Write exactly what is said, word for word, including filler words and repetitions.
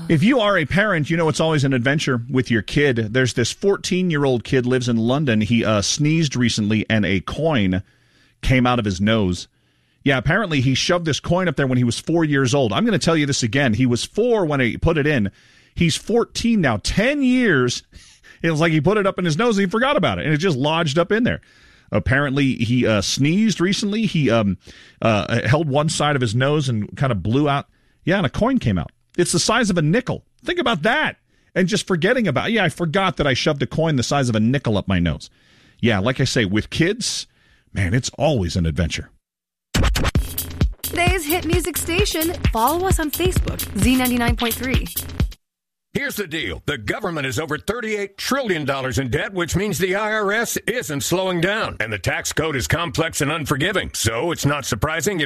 If you are a parent, you know it's always an adventure with your kid. There's this fourteen-year-old kid lives in London. He uh, sneezed recently, and a coin came out of his nose. Yeah, apparently he shoved this coin up there when he was four years old. I'm going to tell you this again. He was four when he put it in. He's fourteen now. Ten years. It was like he put it up in his nose and he forgot about it, and it just lodged up in there. Apparently, he uh, sneezed recently. He um, uh, held one side of his nose and kind of blew out. Yeah, and a coin came out. It's the size of a nickel. Think about that. And just forgetting about it. Yeah, I forgot that I shoved a coin the size of a nickel up my nose. Yeah, like I say, with kids, man, it's always an adventure. Today's hit music station. Follow us on Facebook, Z ninety-nine point three. Here's the deal. The government is over thirty-eight trillion dollars in debt, which means the I R S isn't slowing down. And the tax code is complex and unforgiving. So it's not surprising